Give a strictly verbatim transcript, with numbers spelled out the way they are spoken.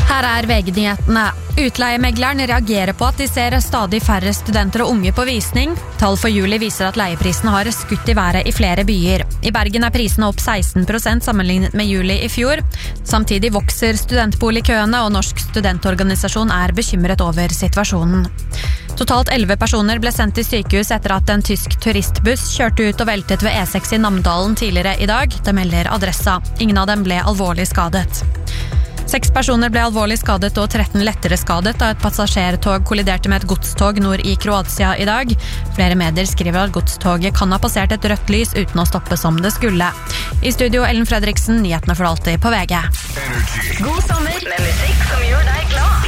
Her er V G-nyhetene. Utleiemegleren reagerer på at de ser stadig færre studenter og unge på visning. Tall for juli viser at leieprisen har skutt i været i flere byer. I Bergen er prisene opp seksten prosent sammenlignet med juli i fjor. Samtidig vokser studentboligkøene, og Norsk studentorganisasjon er bekymret over situasjonen. Totalt elleve personer ble sendt til sykehus etter at en tysk turistbuss kjørte ut og veltet ved E seks i Namdalen tidligere i dag. Det melder Adressa. Ingen av dem ble alvorlig skadet. Seks personer ble alvorlig skadet og tretten lettere skadet da et passasjertog kolliderte med et godstog nord i Kroatia i dag. Flere medier skriver at godstoget kan ha passert et rødt lys uten å stoppe som det skulle. I studio Ellen Fredriksen, nyhetene for alltid på V G. God sommer med musikk som gjør deg glad.